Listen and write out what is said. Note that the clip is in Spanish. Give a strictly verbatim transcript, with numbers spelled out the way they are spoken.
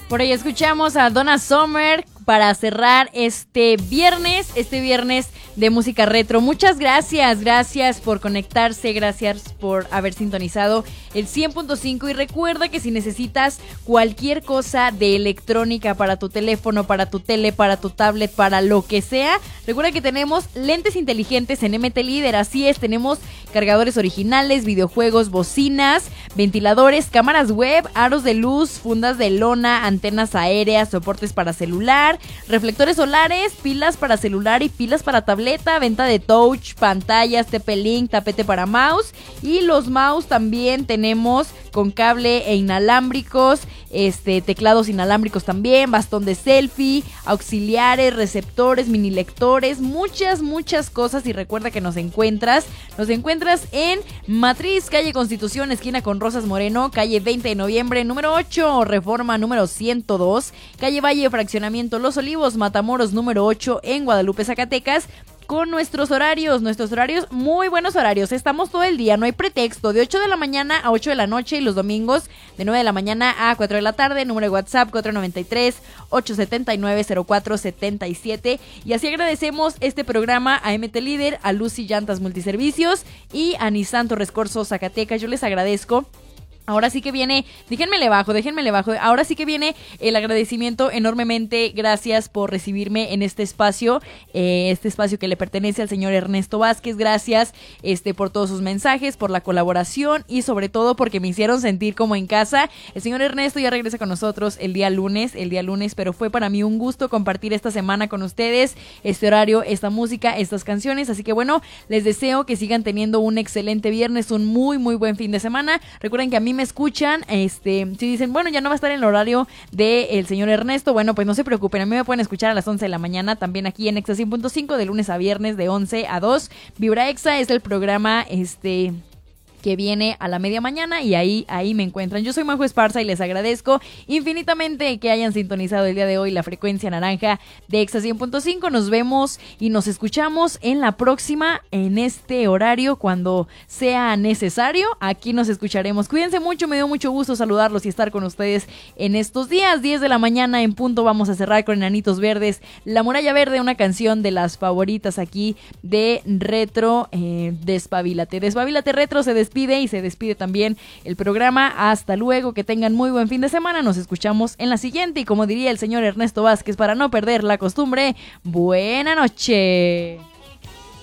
Por ahí escuchamos a Donna Summer para cerrar este viernes, este viernes de música retro. Muchas gracias, gracias por conectarse, gracias por haber sintonizado el cien punto cinco y recuerda que si necesitas cualquier cosa de electrónica para tu teléfono, para tu tele, para tu tablet, para lo que sea, recuerda que tenemos lentes inteligentes en M T Líder, así es, tenemos cargadores originales, videojuegos, bocinas, ventiladores, cámaras web, aros de luz, fundas de lona, antenas aéreas, soportes para celular, reflectores solares, pilas para celular y pilas para tableta, venta de touch, pantallas, T P-Link, tapete para mouse y los mouse también tenemos con cable e inalámbricos, este, teclados inalámbricos también, bastón de selfie, auxiliares, receptores, mini lectores, muchas, muchas cosas y recuerda que nos encuentras, nos encuentras en Matriz, calle Constitución, esquina con Rosas Moreno, calle veinte de noviembre, número ocho, Reforma número ciento dos, calle Valle, fraccionamiento Los Olivos, Matamoros número ocho en Guadalupe, Zacatecas, con nuestros horarios, nuestros horarios, muy buenos horarios, estamos todo el día, no hay pretexto, de ocho de la mañana a ocho de la noche y los domingos de nueve de la mañana a cuatro de la tarde, número de WhatsApp cuatro nueve tres, ocho siete nueve, cero cuatro siete siete y así agradecemos este programa a M T Líder, a Lucy Llantas Multiservicios y a Nissan Torres Corzo Zacatecas, yo les agradezco. Ahora sí que viene, déjenmele bajo, déjenmele bajo, ahora sí que viene el agradecimiento enormemente, gracias por recibirme en este espacio, eh, este espacio que le pertenece al señor Ernesto Vázquez, gracias este por todos sus mensajes, por la colaboración y sobre todo porque me hicieron sentir como en casa. El señor Ernesto ya regresa con nosotros el día lunes, el día lunes, pero fue para mí un gusto compartir esta semana con ustedes, este horario, esta música, estas canciones, así que bueno, les deseo que sigan teniendo un excelente viernes, un muy muy buen fin de semana. Recuerden que a mí me escuchan, este, si dicen, bueno, ya no va a estar en el horario del señor Ernesto, bueno, pues no se preocupen, a mí me pueden escuchar a las once de la mañana, también aquí en Exa cien punto cinco, de lunes a viernes, de once a dos, Vibra Exa es el programa, este... que viene a la media mañana y ahí, ahí me encuentran. Yo soy Majo Esparza y les agradezco infinitamente que hayan sintonizado el día de hoy la frecuencia naranja de Exa cien punto cinco. Nos vemos y nos escuchamos en la próxima, en este horario, cuando sea necesario. Aquí nos escucharemos. Cuídense mucho, me dio mucho gusto saludarlos y estar con ustedes en estos días. diez de la mañana en punto, vamos a cerrar con Enanitos Verdes, La Muralla Verde, una canción de las favoritas aquí de Retro, eh, Despabilate. Despabilate Retro se despide y se despide también el programa. Hasta luego, que tengan muy buen fin de semana, nos escuchamos en la siguiente y como diría el señor Ernesto Vázquez, para no perder la costumbre, buena noche.